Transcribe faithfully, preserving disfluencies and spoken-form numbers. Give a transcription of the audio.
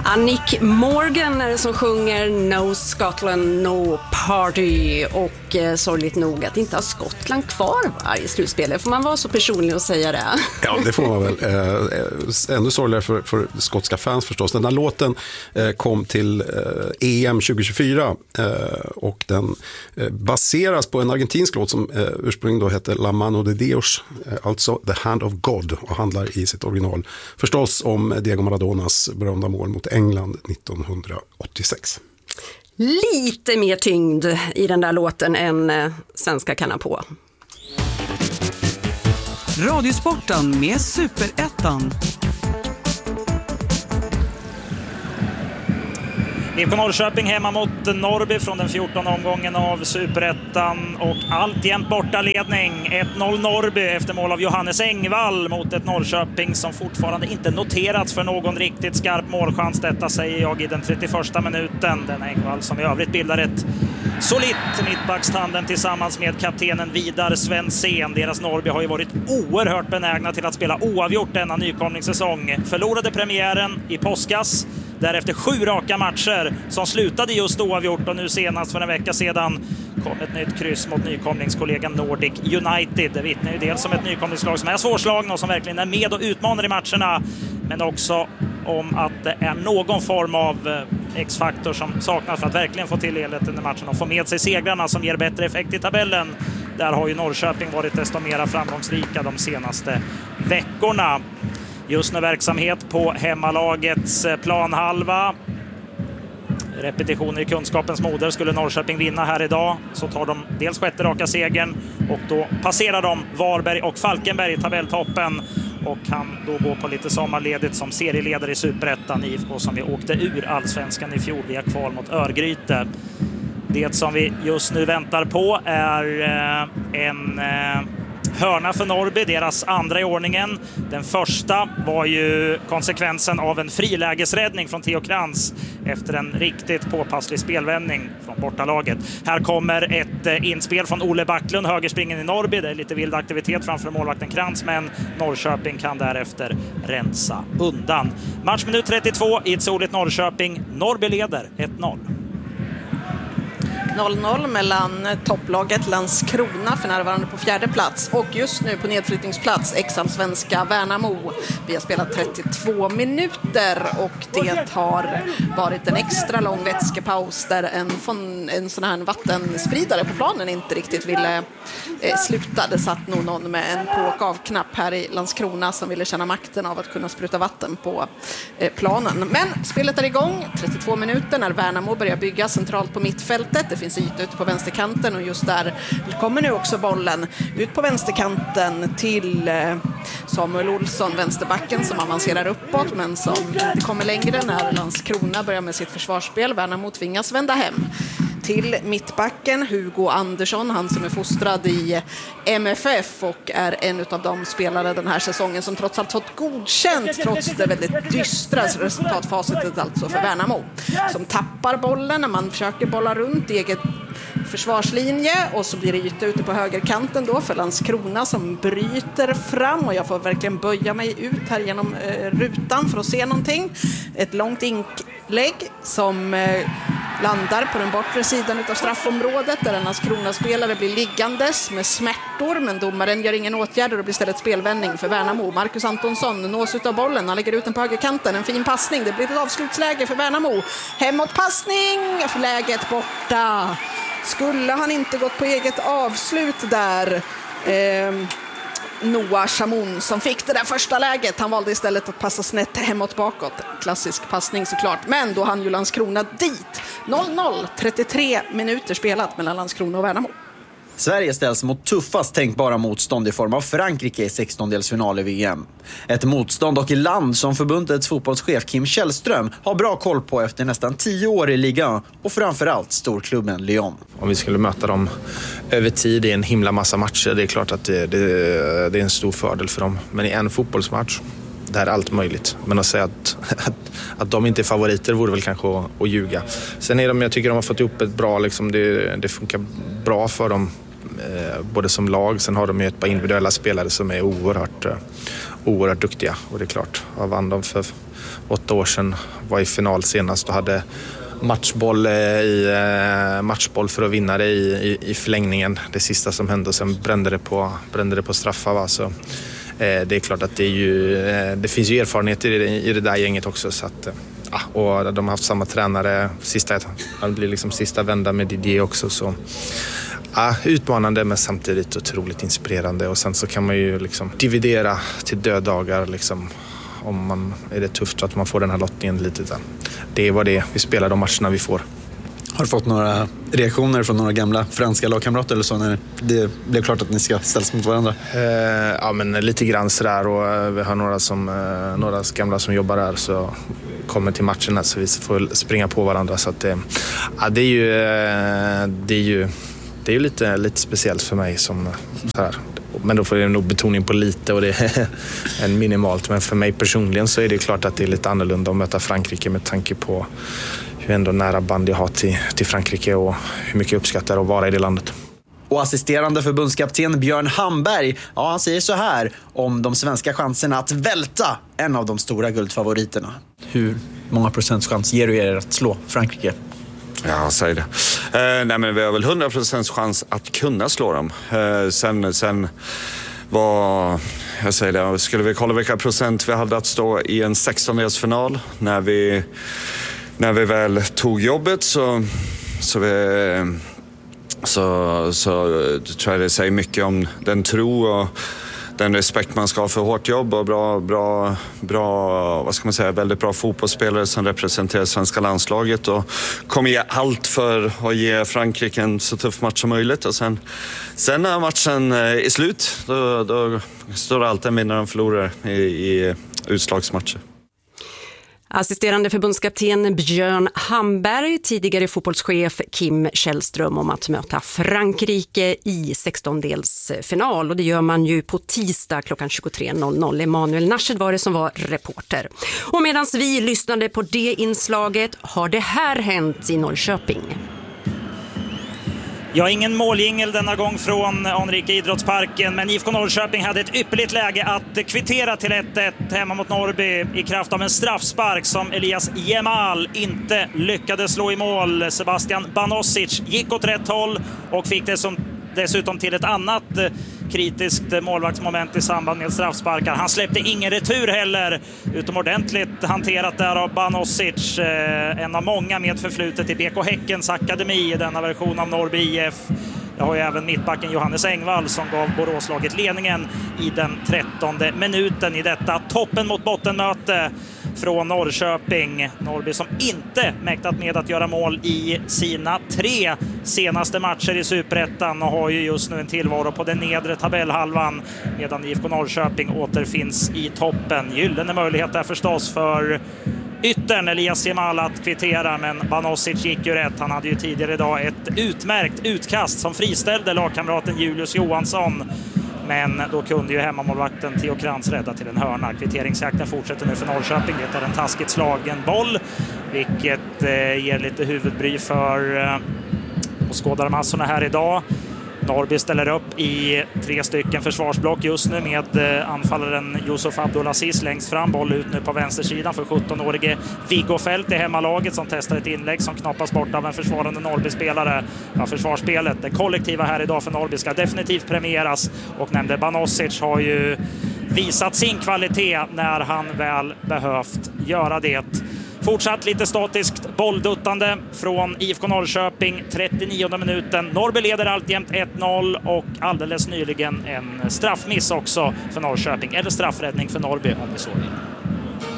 Annick Morgan är det som sjunger No Scotland, No Party. Och eh, sorgligt nog att inte ha Skottland kvar va, i slutspelet. Får man vara så personlig och säga det? Ja, det får man väl. Eh, ännu sorgligare för, för skotska fans förstås. Den här låten eh, kom till eh, E M tjugo tjugofyra eh, och den eh, baseras på en argentinsk låt som eh, ursprungligen då hette La Mano de Dios, eh, alltså The Hand of God, och handlar i sitt original förstås om Diego Maradonas berömda mål mot England nittonhundraåttiosex. Lite mer tyngd i den där låten än eh, svenska kan på. Radiosporten med Superettan. I K Norrköping hemma mot Norrby från den fjortonde omgången av Superettan och alltjämt bortaledning. ett noll Norrby efter mål av Johannes Engvall mot ett Norrköping som fortfarande inte noterats för någon riktigt skarp målchans. Detta säger jag i den trettioförsta minuten. Den Engvall som i övrigt bildar ett solitt mittbackstanden tillsammans med kaptenen Vidar Svensén. Deras Norrby har ju varit oerhört benägna till att spela oavgjort denna nykomlingssäsong. Förlorade premiären i påskas. Därefter sju raka matcher som slutade just oavgjort och nu senast för en vecka sedan kom ett nytt kryss mot nykomlingskollegan Nordic United. Det vittnar ju dels om ett nykomlingslag som är svårslagna och som verkligen är med och utmanar i matcherna, men också om att det är någon form av X-faktor som saknas för att verkligen få till helheten under matchen och få med sig segrarna som ger bättre effekt i tabellen. Där har ju Norrköping varit desto mer framgångsrika de senaste veckorna. Just nu verksamhet på hemmalagets planhalva. Repetitioner i kunskapens moder. Skulle Norrköping vinna här idag så tar de dels sjätte raka segern och då passerar de Varberg och Falkenberg i tabelltoppen och kan då gå på lite sommarledigt som serieledare i Superettan. I F K som vi åkte ur allsvenskan i fjol via kval mot Örgryte. Det som vi just nu väntar på är en hörna för Norrby, deras andra i ordningen. Den första var ju konsekvensen av en frilägesräddning från Theo Krantz efter en riktigt påpasslig spelvändning från bortalaget. Här kommer ett inspel från Olle Backlund, högerspringen i Norrby. Det är lite vild aktivitet framför målvakten Krantz, men Norrköping kan därefter rensa undan. Matchminut trettiotvå i ett soligt Norrköping. Norrby leder ett noll. noll noll mellan topplaget Landskrona för närvarande på fjärde plats och just nu på nedflyttningsplats ex-allsvenska Värnamo. Vi har spelat trettiotvå minuter och det har varit en extra lång vätskepaus där en, en sån här vattenspridare på planen inte riktigt ville eh, sluta. Det satt nog någon med en på- och avknapp här i Landskrona som ville känna makten av att kunna spruta vatten på eh, planen. Men spelet är igång, trettiotvå minuter när Värnamo börjar bygga centralt på mittfältet. Det finns yta ute på vänsterkanten och just där kommer nu också bollen ut på vänsterkanten till Samuel Olsson, vänsterbacken som avancerar uppåt men som inte kommer längre när Landskrona börjar med sitt försvarsspel. Värnamo tvingas vända hem. Till mittbacken Hugo Andersson, han som är fostrad i M F F och är en av de spelare den här säsongen som trots allt fått godkänt trots det väldigt dystra resultatfacitet alltså för Värnamo. Som tappar bollen när man försöker bolla runt eget försvarslinje och så blir det yta ute på högerkanten då för Landskrona som bryter fram och jag får verkligen böja mig ut här genom eh, rutan för att se någonting. Ett långt inklägg som eh, landar på den bortre sidan av straffområdet där en Landskrona-spelare blir liggandes med smärtor men domaren gör ingen åtgärd och det blir istället spelvändning för Värnamo. Marcus Antonsson nås ut av bollen, han lägger ut den på högerkanten, en fin passning, det blir ett avslutsläge för Värnamo. Hemåtpassning, för läget borta. Skulle han inte gått på eget avslut där eh, Noah Chamoun som fick det där första läget. Han valde istället att passa snett hemåt bakåt. Klassisk passning såklart. Men då hann ju Landskrona dit. noll noll, trettiotre minuter spelat mellan Landskrona och Värnamo. Sverige ställs mot tuffast tänkbara motstånd i form av Frankrike i sextondelsfinal i V M. Ett motstånd och i land som förbundets fotbollschef Kim Källström har bra koll på efter nästan tio år i ligan och framförallt storklubben Lyon. Om vi skulle möta dem över tid i en himla massa matcher, det är klart att det, det, det är en stor fördel för dem. Men i en fotbollsmatch, det här är allt möjligt. Men att säga att, att, att de inte är favoriter vore väl kanske att, att ljuga. Sen är de, jag tycker de har fått ihop ett bra, liksom, det, det funkar bra för dem. Eh, både som lag, sen har de ju ett par individuella spelare som är oerhört, eh, oerhört duktiga och det är klart, vad vann de för åtta år sedan var i final senast och hade matchboll i matchboll för att vinna det i, i, i förlängningen. Det sista som hände, och sen brände det på, brände det på straffar. Va? Så, eh, det är klart att det, är ju, eh, det finns ju erfarenhet i det, i det där gänget också. Så att, eh, och de har haft samma tränare. Sista, det blir liksom sista vända med Didier också. Så, ja, utmanande men samtidigt otroligt inspirerande. Och sen så kan man ju liksom dividera till döddagar liksom. Om man är det tufft att man får den här lottningen lite där. Det är vad det är. Vi spelar de matcherna vi får. Har du fått några reaktioner från några gamla franska lagkamrater eller så när det blev klart att ni ska ställas mot varandra? Eh, ja, men lite grann sådär, och vi har några, som, eh, några gamla som jobbar där så kommer till matcherna så vi får springa på varandra. Så att, eh, ja, det är ju, eh, det är ju, det är ju lite, lite speciellt för mig som så här. Men då får jag nog betoning på lite och det är en minimalt. Men för mig personligen så är det klart att det är lite annorlunda att möta Frankrike med tanke på hur ändå nära band jag har till, till Frankrike och hur mycket jag uppskattar att vara i det landet. Och assisterande förbundskapten Björn Hamberg, ja, han säger så här om de svenska chanserna att välta en av de stora guldfavoriterna. Hur många procents chans ger du er att slå Frankrike? Ja, säg det. Eh, nej, men vi har väl hundra procents chans att kunna slå dem. Eh, sen, sen var, jag säger det, skulle vi kolla vilka procent vi hade att stå i en sextondelsfinal när vi, när vi väl tog jobbet så, så, vi, så, så tror jag det säger mycket om den tro och den respekt man ska ha för hårt jobb och bra, bra, bra, vad ska man säga, väldigt bra fotbollsspelare som representerar svenska landslaget och kommer ge allt för att ge Frankrike en så tuff match som möjligt. Och sen, sen när matchen är slut, då, då står det alltid en vinnare och förlorare i, i utslagsmatcher. Assisterande förbundskapten Björn Hamberg, tidigare fotbollschef Kim Källström om att möta Frankrike i sextondelsfinal. Och det gör man ju på tisdag klockan tjugotre noll noll. Emanuel Nashed var det som var reporter. Och medan vi lyssnade på det inslaget har det här hänt i Norrköping. Ja, ingen måljingel denna gång från Anrika idrottsparken, men I F K Norrköping hade ett ypperligt läge att kvittera till ett ett hemma mot Norrby i kraft av en straffspark som Elias Jemal inte lyckades slå i mål. Sebastian Banosic gick åt rätt håll och fick det som dessutom till ett annat kritiskt målvaktsmoment i samband med straffsparkar. Han släppte ingen retur heller. Utomordentligt hanterat där av Banosic, en av många med förflutet i B K Häckens akademi i denna version av Norrby I F. Det har ju även mittbacken Johannes Engvall som gav Boråslaget ledningen i den trettonde minuten i detta toppen mot bottenmöte från Norrköping. Norrby som inte mäktat med att göra mål i sina tre senaste matcher i Superettan och har ju just nu en tillvaro på den nedre tabellhalvan medan I F K Norrköping återfinns i toppen. Gyllene möjlighet där förstås för yttern Elias Jemal att kvittera, men Banosic gick ju rätt. Han hade ju tidigare idag ett utmärkt utkast som friställde lagkamraten Julius Johansson. Men då kunde ju hemmamålvakten Theo Krantz rädda till en hörna. Kvitteringsjakten fortsätter nu för Norrköping. Det är en taskigt slagen boll, vilket eh, ger lite huvudbry för eh, åskådarmassorna här idag. Norrby ställer upp i tre stycken försvarsblock just nu med anfallaren Yusuf Abdulaziz längst fram. Boll ut nu på vänstersidan för sjuttonårige Viggo Fält i hemmalaget som testar ett inlägg som knappas bort av en försvarande Norrby-spelare. Ja, försvarsspelet, det kollektiva här idag för Norrby ska definitivt premieras och nämnde Banosic har ju visat sin kvalitet när han väl behövt göra det. Fortsatt lite statiskt bollduttande från I F K Norrköping, trettionionde minuten. Norrby leder alltjämt ett noll och alldeles nyligen en straffmiss också för Norrköping. Eller straffräddning för Norrby om vi så vill.